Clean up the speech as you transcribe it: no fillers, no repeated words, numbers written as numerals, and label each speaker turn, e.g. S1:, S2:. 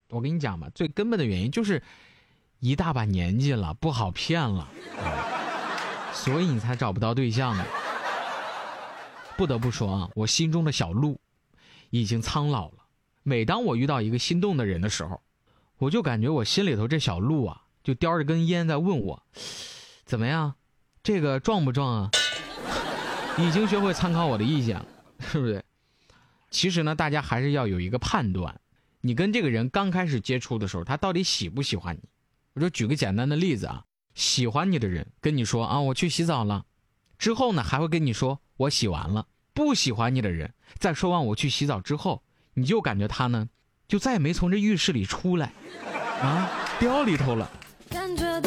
S1: 我跟你讲吧，最根本的原因就是一大把年纪了，不好骗了，所以你才找不到对象呢。不得不说啊，我心中的小鹿已经苍老了。每当我遇到一个心动的人的时候，我就感觉我心里头这小鹿啊，就叼着根烟在问我，怎么样，这个壮不壮啊？已经学会参考我的意见了，是不是？其实呢，大家还是要有一个判断，你跟这个人刚开始接触的时候，他到底喜不喜欢你？我就举个简单的例子啊，喜欢你的人跟你说啊，我去洗澡了，之后呢还会跟你说我洗完了。不喜欢你的人在说完我去洗澡之后，你就感觉他呢就再也没从这浴室里出来啊，掉里头了。感觉